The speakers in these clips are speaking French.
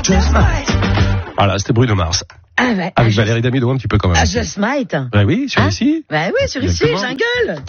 Just Might. Voilà, c'était Bruno Mars. Ah ouais, avec Valérie Damido un petit peu quand même. Ah, Just Might. Bah oui, sur ici. Bah oui, sur ici, jungle.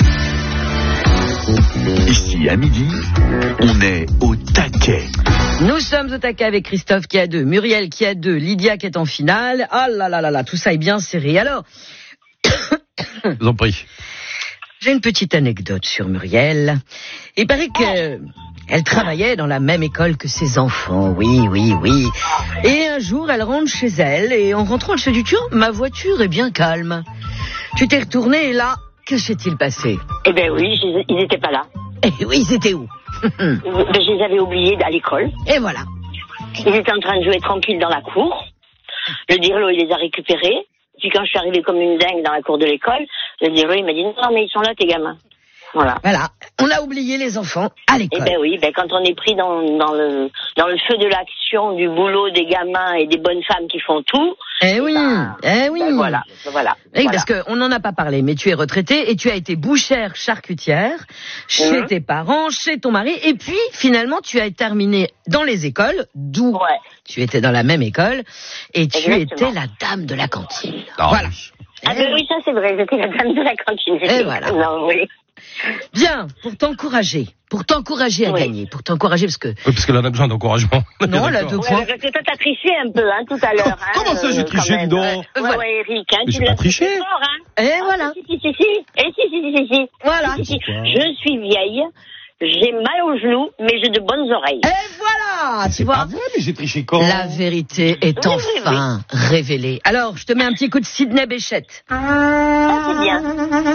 Ici, à midi, on est au taquet. Nous sommes au taquet avec Christophe qui a 2, Muriel qui a 2, Lydia qui est en finale. Ah là là là là, tout ça est bien serré. Alors, je vous en prie. J'ai une petite anecdote sur Muriel. Il paraît que elle travaillait dans la même école que ses enfants, oui. Et un jour, elle rentre chez elle et en rentrant, elle se dit, tiens, ma voiture est bien calme. Tu t'es retournée et là, que s'est-il passé? Eh ben oui, ils n'étaient pas là. Eh oui, ils étaient où? Je les avais oubliés à l'école. Et voilà. Ils étaient en train de jouer tranquille dans la cour. Le dirlo, il les a récupérés. Puis quand je suis arrivée comme une dingue dans la cour de l'école, le dirlo, il m'a dit, non, mais ils sont là, tes gamins. Voilà. On a oublié les enfants à l'école. Eh ben oui, quand on est pris dans le feu de l'action, du boulot des gamins et des bonnes femmes qui font tout. Oui. Voilà. Oui, parce qu'on n'en a pas parlé, mais tu es retraitée et tu as été bouchère charcutière chez tes parents, chez ton mari, et puis finalement tu as terminé dans les écoles, d'où tu étais dans la même école, et tu étais la dame de la cantine. Voilà. Ah ben oui, ça c'est vrai, j'étais la dame de la cantine. Et voilà. Non, oui. Bien, pour t'encourager à gagner, parce que... Oui, parce qu'elle en a besoin d'encouragement. Non, elle a 2 points. Parce que toi, t'as triché un peu, tout à l'heure. Comment ça, j'ai triché dedans? Ouais, Eric, mais j'ai pas triché. Fort, Et voilà. Si. Voilà. Je suis vieille, j'ai mal aux genoux, mais j'ai de bonnes oreilles. Et voilà, tu vois. Pas vrai, mais j'ai triché quand? La vérité est enfin révélée. Alors, je te mets un petit coup de Sidney Bechet. Ça, c'est bien.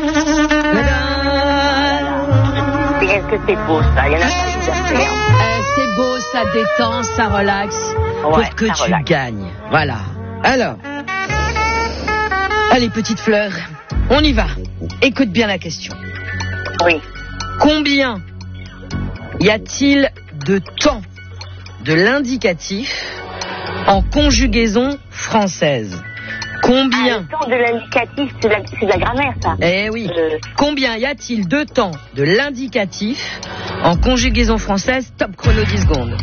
Est-ce que c'est beau, ça? Il y en a pas qui à faire. C'est beau, ça détend, ça relaxe, pour que tu gagnes. Voilà. Alors, allez, petite fleur, on y va. Écoute bien la question. Oui. Combien y a-t-il de temps de l'indicatif en conjugaison française? Combien? Le temps de l'indicatif, c'est de la grammaire, ça. Eh oui. Combien y a-t-il de temps de l'indicatif en conjugaison française? Top chrono 10 secondes.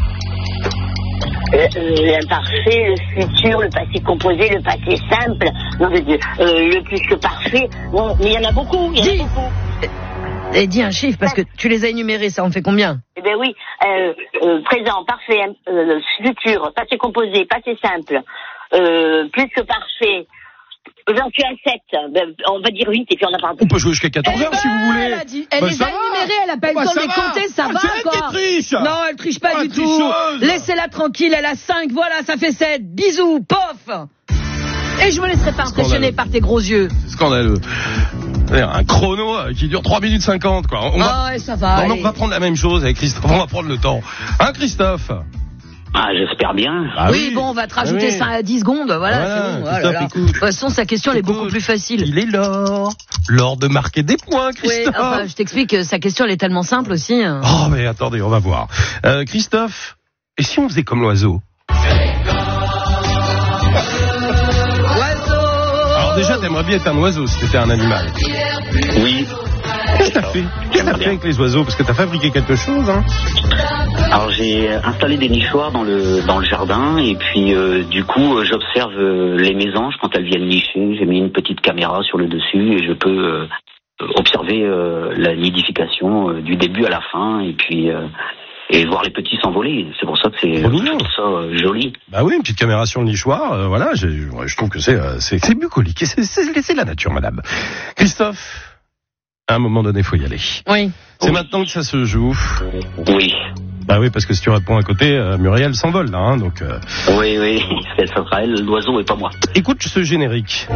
L'imparfait, le futur, le passé composé, le passé simple. Non, le plus que parfait. Non, mais il y en a beaucoup. Et dis un chiffre, parce que tu les as énumérés, ça en fait combien? Eh ben oui, présent, parfait, futur, passé composé, passé simple, plus que parfait. J'en suis à 7, on va dire 8 et puis on a pas... On peut jouer jusqu'à 14h si vous voulez. Elle les a énumérés, elle a pas eu le temps de les compter, ça va quoi? Non, elle triche pas du tout. Laissez-la tranquille, elle a 5, voilà, ça fait 7. Bisous, pof. Et je me laisserai pas impressionner par tes gros yeux. C'est scandaleux. Un chrono qui dure 3 minutes 50, quoi. Ça va. On va prendre la même chose avec Christophe, on va prendre le temps. Hein, Christophe? Ah, j'espère bien. Oui, bon, on va te rajouter ça à 10 secondes, voilà, c'est bon. Christophe, de toute façon, sa question, elle est beaucoup plus facile. Il est l'or de marquer des points, Christophe. Oui, je t'explique, sa question, elle est tellement simple aussi. Oh, mais attendez, on va voir. Christophe, et si on faisait comme l'oiseau? Alors déjà, t'aimerais bien être un oiseau si t'étais un animal. Oui. Qu'est-ce que t'as fait? Qu'est-ce que t'as fait avec les oiseaux? Parce que t'as fabriqué quelque chose, hein? Alors j'ai installé des nichoirs dans le jardin et puis du coup j'observe les mésanges quand elles viennent nicher. J'ai mis une petite caméra sur le dessus et je peux observer la nidification du début à la fin et puis et voir les petits s'envoler. C'est pour ça que je trouve ça joli. Bah oui, une petite caméra sur le nichoir, voilà, je trouve que c'est bucolique et c'est la nature, madame. Christophe, à un moment donné, faut y aller. Oui. C'est maintenant que ça se joue. Oui. Bah oui, parce que si tu réponds à côté, Muriel s'envole là, hein, donc... Oui, ça sera elle, l'oiseau et pas moi. Écoute ce générique.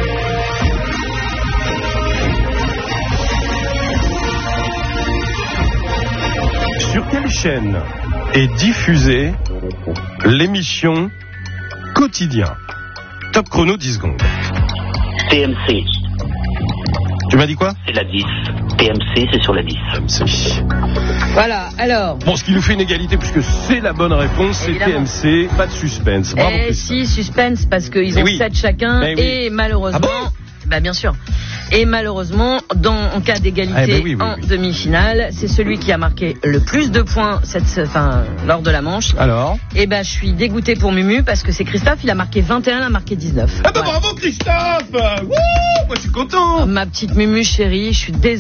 Sur quelle chaîne est diffusée l'émission Quotidien? Top chrono 10 secondes. TMC. Tu m'as dit quoi? C'est la 10. TMC, c'est sur la 10. TMC. Voilà, alors... Bon, ce qui nous fait une égalité, puisque c'est la bonne réponse, c'est TMC, pas de suspense. Bravo, si, suspense, parce qu'ils ont 7 chacun, et malheureusement... Ah bon? Bah bien sûr. Et malheureusement, en cas d'égalité en demi-finale, c'est celui qui a marqué le plus de points lors de la manche. Alors ? Eh ben, je suis dégoûtée pour Mumu parce que c'est Christophe, il a marqué 21, il a marqué 19. Ah bah bravo Christophe. Wouh, moi je suis content. Ma petite Mumu chérie, je suis désolée.